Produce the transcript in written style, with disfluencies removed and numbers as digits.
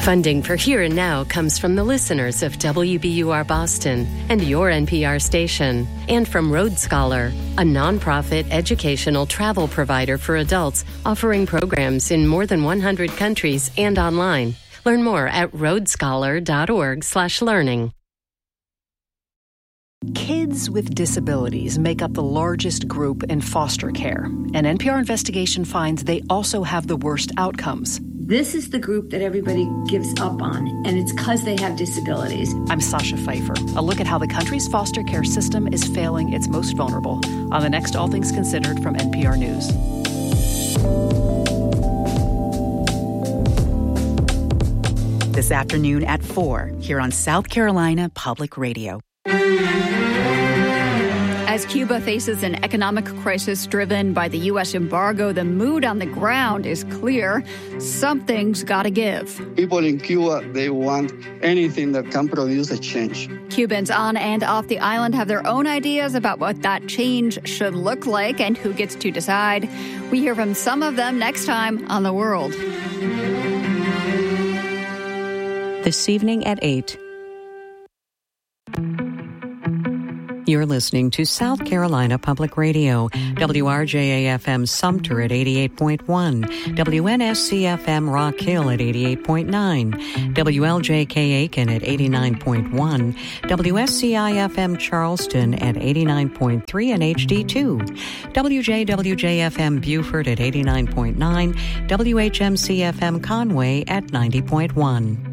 Funding for Here and Now comes from the listeners of WBUR Boston and your NPR station, and from Road Scholar, a nonprofit educational travel provider for adults offering programs in more than 100 countries and online. Learn more at roadscholar.org/learning. Kids with disabilities make up the largest group in foster care. An NPR investigation finds they also have the worst outcomes. This is the group that everybody gives up on, and it's because they have disabilities. I'm Sasha Pfeiffer. A look at how the country's foster care system is failing its most vulnerable on the next All Things Considered from NPR News. This afternoon at 4 here on South Carolina Public Radio. As Cuba faces an economic crisis driven by the U.S. embargo, the mood on the ground is clear. Something's got to give. People in Cuba, they want anything that can produce a change. Cubans on and off the island have their own ideas about what that change should look like and who gets to decide. We hear from some of them next time on The World. This evening at 8. You're listening to South Carolina Public Radio, WRJA-FM Sumter at 88.1, WNSC-FM Rock Hill at 88.9, WLJK Aiken at 89.1, WSCI-FM Charleston at 89.3 and HD2, WJWJ-FM Beaufort at 89.9, WHMC-FM Conway at 90.1.